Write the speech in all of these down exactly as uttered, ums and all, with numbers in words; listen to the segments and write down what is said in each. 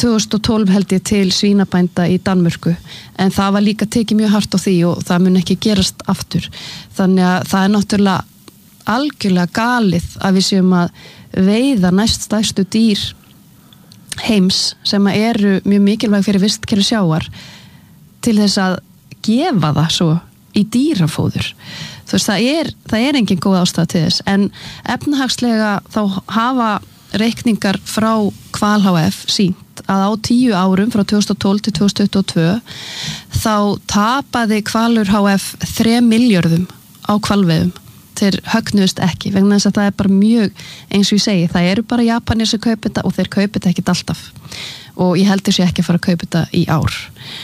tvö þúsund og tólf held ég til svínabænda í Danmörku, en það var líka tekið mjög hart á því og það mun ekki gerast aftur. Þannig að það er náttúrulega algjörlega galið að við séum að veiða næst stærstu dýr heims sem eru mjög mikilvæg fyrir vistkerfi sjávar til þess að gefa það svo í dýrafóður. Þú veist, það er, það er engin góð ástæða til þess, en efnahagslega þá hafa reikningar frá Hval H F sýnt að á tíu árum frá tvö þúsund og tólf til tvö þúsund tuttugu og tvö þá tapaði Hvalur H F þrem milljörðum á hvalveiðum. Þeir högnuðust ekki, vegna þess að það er bara mjög, eins og ég segi, það eru bara Japanir sem kaupa þetta og þeir kaupa þetta ekkert alltaf og ég held þessi ekki að fara að kaupa þetta í ár.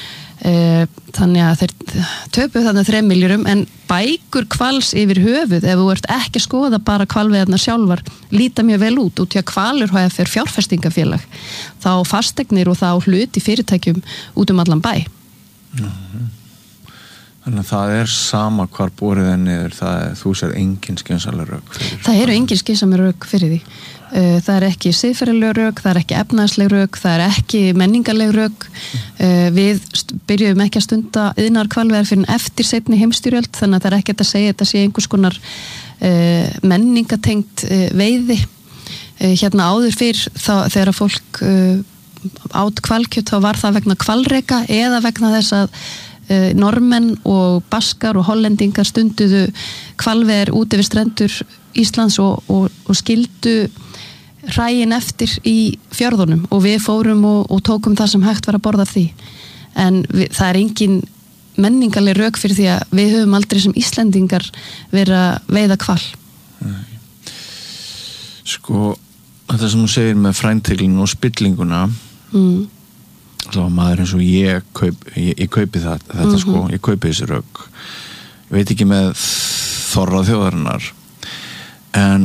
Þannig að þeir töpuðu þannig þrem milljörðum, en bækur hvals yfir höfuð, ef þú ert ekki að skoða bara hvalveiðarnar sjálfar, líta mjög vel út út í að Hvalur H F er fjárfestingafélag, þá fasteignir og þá hluti fyrirtækjum út um allan bæ. Mm-hmm. Þannig að það er sama hvar borið er niður, það er, þú sér engin skynsamleg rök fyrir. Það eru engin skynsamleg rök fyrir því. Það er ekki siðferðileg rök, það er ekki efnahagsleg rök, það er ekki menningarleg rök. Við byrjuðum ekki að stunda iðnaðarhvalveiðar fyrir eftir seinni heimsstyrjöld, þannig að það er ekki að segja þetta sé einhvers konar menningatengt veiði. Hérna áður fyrr þá, þegar fólk át hvalkjöt, þá var það vegna hvalreka eða vegna þess að Normenn og Baskar og Hollendingar stunduðu hvalveiðar út yfir strendur Íslands og, og, og skildu hræin eftir í fjörðunum og við fórum og, og tókum það sem hægt var að borða því. En við, það er engin menningarleg rök fyrir því að við höfum aldrei sem Íslendingar verið að veiða hval. Nei. Sko, þetta sem þú segir með frænteglinu og spillinguna, mm. þá maður eins og ég kaup, ég, ég kaupi það, þetta mm-hmm. sko, ég kaupi þessi rök. Ég veit ekki með þorra þjóðarinnar, en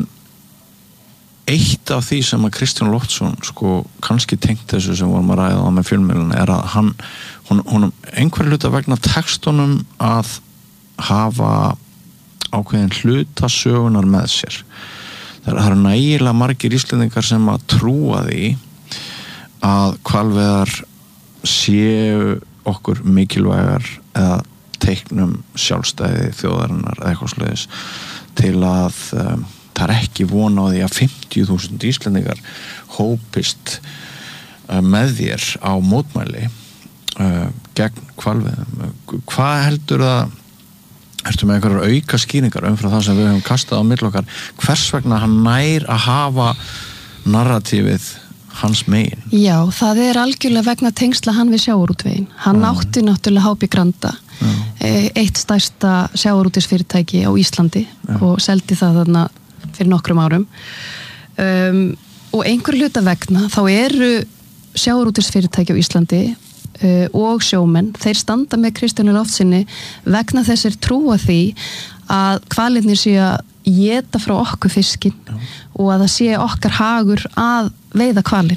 eitt af því sem að Kristján Loftsson sko kannski tengt þessu sem vorum að ræða á með fjölmiðlunum er að hann, hún, hún einhver hluta vegna textunum að hafa ákveðin hluta sögunar með sér. Það eru nægilega margir Íslendingar sem að trúa því að hvalveiðar séu okkur mikilvægar eða teiknum sjálfstæði þjóðarinnar eða eitthvað svoleiðis til að um, það er ekki von á því að fimmtíu þúsund Íslendingar hópist uh, með þér á mótmæli uh, gegn hvalveiðum. Hvað heldur það, ertu með einhverjar auka skýringar umfram það sem við höfum kastað á milli okkar, hvers vegna hann nær að hafa narratífið hans megin? Já, það er algjörlega vegna tengsla hann við sjávarútveginn. Hann mm. átti náttúrulega H B Granda, mm. eitt stærsta sjávarútvegsfyrirtæki á Íslandi mm. og seldi það þarna fyrir nokkrum árum. Um, og einhver hluta vegna þá eru sjávarútvegsfyrirtæki á Íslandi uh, og sjómenn, þeir standa með Kristjáni Loftsinni vegna þessir trúa því að hvalirnir séu að éta frá okkur fiskinn Já. Og að það sé okkar hagur að veiða hvalinn.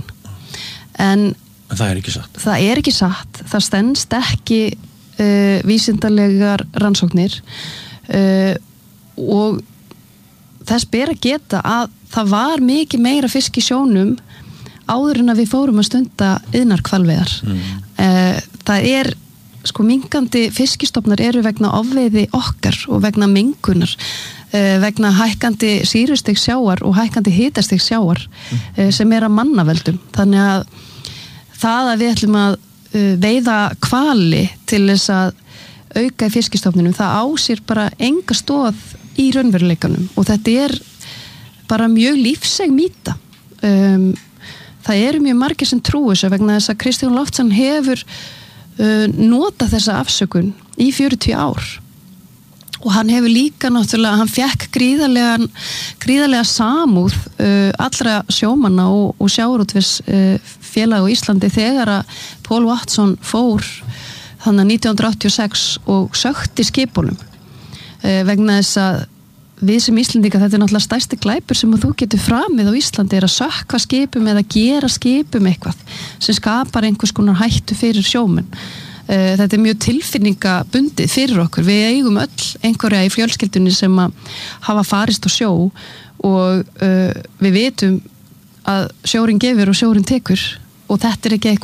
En, en það er ekki satt. Það er ekki satt. Það stenst ekki uh, vísindalegar rannsóknir uh, og þess ber að geta að það var mikið meira fisk í sjónum áður en að við fórum að stunda iðnaðarhvalveiðar. Mm. Uh, það er sko minkandi fiskistofnar eru vegna ofveiði okkar og vegna mengunar, uh, vegna hækkandi sýrustig sjávar og hækkandi hitastig sjávar uh, sem er að mannaveldum. Þannig að það að við ætlum að uh, veiða hvali til þess að auka í fiskistofninum, það á sér bara enga stoð í raunveruleikanum og þetta er bara mjög lífseg mýta. Um, það eru mjög margir sem trúi þessu vegna þess að Kristján Loftsson hefur Uh, nota þessa afsökun í fjörutíu ár og hann hefur líka náttúrulega, hann fekk gríðarlega, gríðarlega samúð uh, allra sjómanna og, og sjávarútvegs uh, félag á Íslandi þegar að Paul Watson fór þannig nítján hundruð áttatíu og sex og sökti skipunum uh, vegna þess að við sem Íslendingar, þetta er náttúrulega stærsti glæpur sem þú getur framið á Íslandi er að sökkva skipum eða gera skipum eitthvað sem skapar einhvers konar hættu fyrir sjómenn. Þetta er mjög tilfinningabundið fyrir okkur. Við eigum öll einhverja í fjölskyldunni sem að hafa farist á sjó og uh, við vitum að sjórin gefur og sjórin tekur og þetta er ekki eitthvað